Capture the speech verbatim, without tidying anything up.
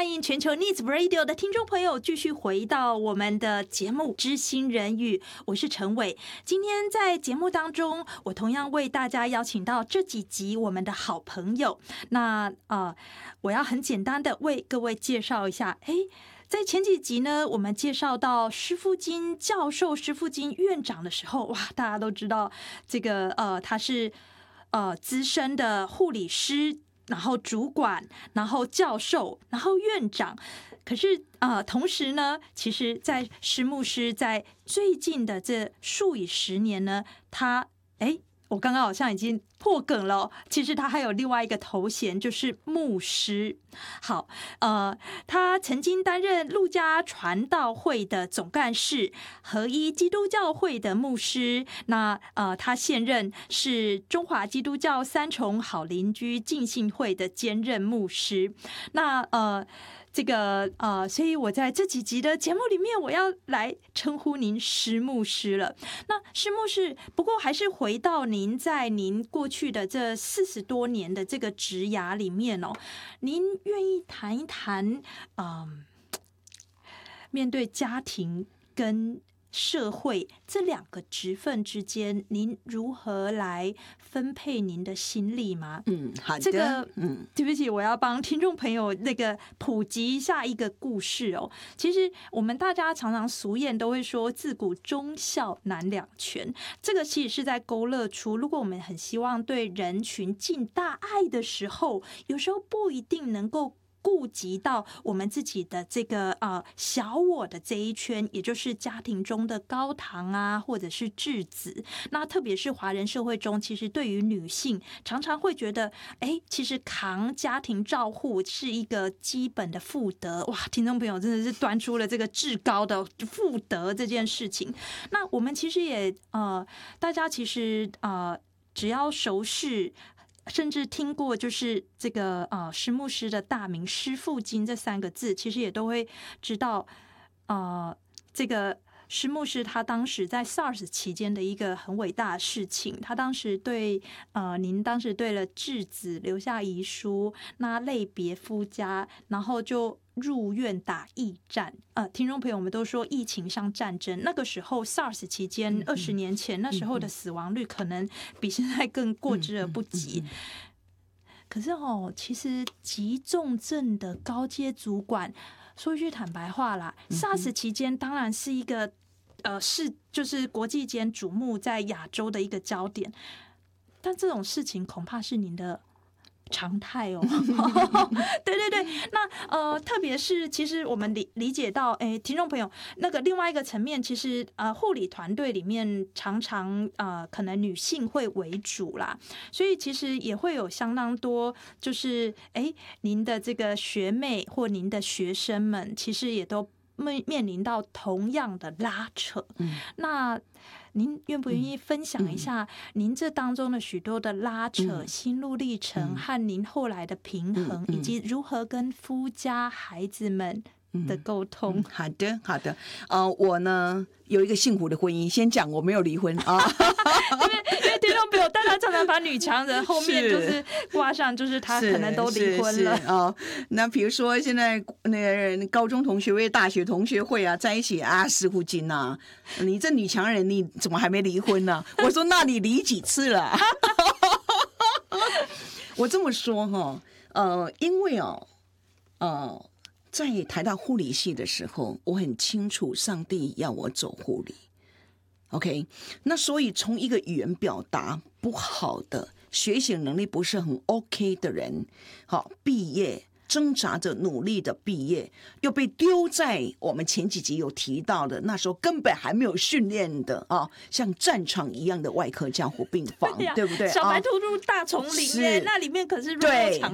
欢迎全球 Needs Radio 的听众朋友继续回到我们的节目《知心人语》，我是陈伟。今天在节目当中，我同样为大家邀请到这几集我们的好朋友。那呃，我要很简单的为各位介绍一下，哎。在前几集呢，我们介绍到施富金教授、施富金院长的时候，哇，大家都知道这个呃，他是呃资深的护理师，然后主管，然后教授，然后院长。可是呃，同时呢，其实，在施牧师在最近的这数以十年呢，他哎。我刚刚好像已经破梗了，其实他还有另外一个头衔，就是牧师。好，呃，他曾经担任路加传道会的总干事，合一基督教会的牧师。那呃，他现任是中华基督教三重好邻居浸信会的兼任牧师。那呃。这个呃，所以我在这几集的节目里面，我要来称呼您施牧师了。那施牧师，不过还是回到您在您过去的这四十多年的这个职涯里面哦，您愿意谈一谈，嗯，面对家庭跟社会这两个职分之间，您如何来分配您的心力吗？ 嗯，好的。 这个， 嗯， 对不起，我要帮听众朋友那个普及一下一个故事哦。其实我们大家常常俗谚都会说，自古忠孝难两全。这个其实是在勾勒出，如果我们很希望对人群尽大爱的时候，有时候不一定能够顾及到我们自己的这个呃小我的这一圈，也就是家庭中的高堂啊，或者是质子。那特别是华人社会中，其实对于女性常常会觉得，哎，其实扛家庭照护是一个基本的妇德。哇，听众朋友真的是端出了这个至高的妇德这件事情。那我们其实也呃，大家其实呃，只要熟识。甚至听过就是这个呃施牧师的大名施富金这三个字，其实也都会知道呃这个施牧师他当时在 SARS 期间的一个很伟大的事情。他当时对呃您当时对了质子留下遗书，那类别夫家，然后就入院打疫战。呃，听众朋友们都说疫情像战争，那个时候 SARS 期间二十年前，那时候的死亡率可能比现在更过之而不及。可是哦，其实急重症的高阶主管，说一句坦白话啦 ，SARS 期间当然是一个呃是就是国际间瞩目在亚洲的一个焦点，但这种事情恐怕是您的常态哦。对对对，那呃，特别是其实我们理理解到，哎，听众朋友，那个另外一个层面，其实呃，护理团队里面常常呃，可能女性会为主啦，所以其实也会有相当多，就是哎，您的这个学妹或您的学生们，其实也都面面临到同样的拉扯。嗯，那您愿不愿意分享一下您这当中的许多的拉扯、心路历程和您后来的平衡，以及如何跟夫家孩子们的沟通？ 嗯嗯、好的，好的。呃，我呢有一个幸福的婚姻，先讲我没有离婚啊。 因为因为听众朋友，大家常常把女强人后面就是挂上，就是她可能都离婚了啊、哦。那比如说现在那个高中同学会、大学同学会啊，在一起啊，施富金啊，你这女强人，你怎么还没离婚呢？我说那你离几次了？我这么说哈，呃，因为哦，呃。在台大护理系的时候，我很清楚上帝要我走护理 OK， 那所以从一个语言表达不好的、学习能力不是很 OK 的人，好毕业挣扎着努力的毕业，又被丢在我们前几集有提到的那时候根本还没有训练的啊，像战场一样的外科加护病房，对不对？ 小白兔入大丛林耶，那里面可是弱肉强